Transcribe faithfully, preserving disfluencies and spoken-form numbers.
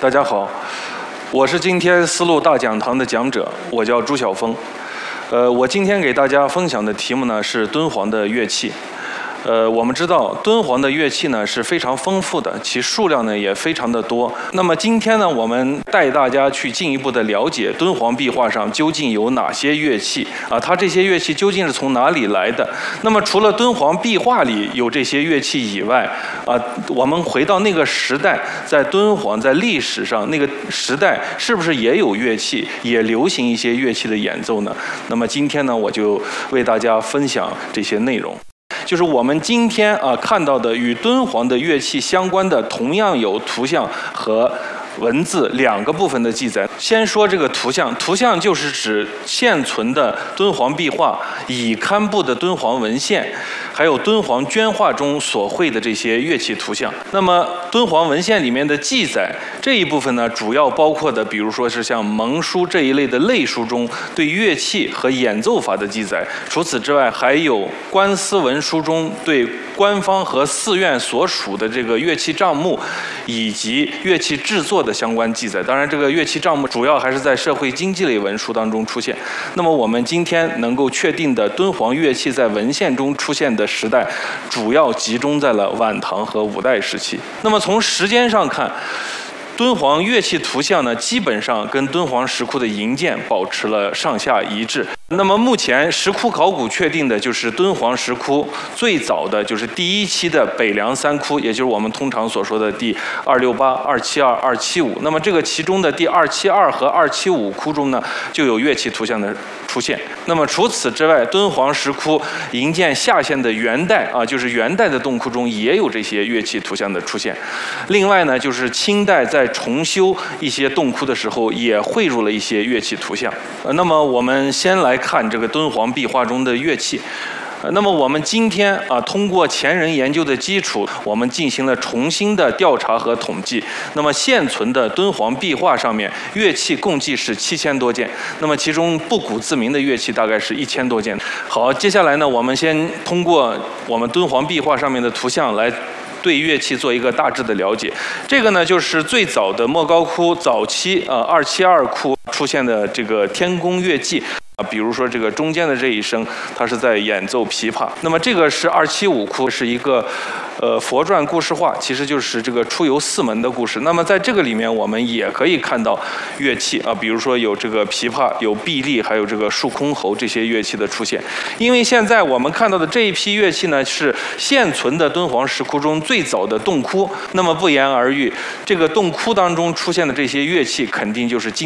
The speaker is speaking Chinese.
大家好，我是今天丝路大讲堂的讲者，我叫朱晓峰。呃，我今天给大家分享的题目呢是敦煌的乐器。呃，我们知道敦煌的乐器呢是非常丰富的，其数量呢也非常的多。那么今天呢，我们带大家去进一步的了解敦煌壁画上究竟有哪些乐器啊？它这些乐器究竟是从哪里来的？那么除了敦煌壁画里有这些乐器以外，啊，我们回到那个时代，在敦煌在历史上那个时代是不是也有乐器，也流行一些乐器的演奏呢？那么今天呢，我就为大家分享这些内容。就是我们今天啊看到的与敦煌的乐器相关的，同样有图像和文字两个部分的记载。先说这个图像，图像就是指现存的敦煌壁画、已刊布的敦煌文献，还有敦煌绢画中所绘的这些乐器图像。那么敦煌文献里面的记载这一部分呢，主要包括的，比如说是像蒙书这一类的类书中对乐器和演奏法的记载。除此之外，还有官司文书中对官方和寺院所属的这个乐器账目以及乐器制作的相关记载。当然，这个乐器账目主要还是在社会经济类文书当中出现。那么我们今天能够确定的敦煌乐器在文献中出现的时代，主要集中在了晚唐和五代时期。那么从时间上看，敦煌乐器图像呢，基本上跟敦煌石窟的营建保持了上下一致。那么目前石窟考古确定的就是敦煌石窟最早的就是第一期的北凉三窟，也就是我们通常所说的第二六八、二七二、二七五。那么这个其中的第二七二和二七五窟中呢，就有乐器图像的出现。那么除此之外，敦煌石窟营建下线的元代啊，就是元代的洞窟中也有这些乐器图像的出现。另外呢，就是清代在重修一些洞窟的时候，也汇入了一些乐器图像。呃，那么我们先来看这个敦煌壁画中的乐器。那么我们今天啊，通过前人研究的基础，我们进行了重新的调查和统计。那么现存的敦煌壁画上面，乐器共计是七千多件。那么其中不古自明的乐器大概是一千多件。好，接下来呢，我们先通过我们敦煌壁画上面的图像来对乐器做一个大致的了解。这个呢，就是最早的莫高窟早期呃二七二窟出现的这个天宫乐器。啊，比如说这个中间的这一声，它是在演奏琵琶。那么这个是二七五窟，是一个呃佛传故事画，其实就是这个出游四门的故事。那么在这个里面，我们也可以看到乐器啊，比如说有这个琵琶、有碧丽，还有这个竖箜篌这些乐器的出现。因为现在我们看到的这一批乐器呢，是现存的敦煌石窟中最早的洞窟。那么不言而喻，这个洞窟当中出现的这些乐器，肯定就是今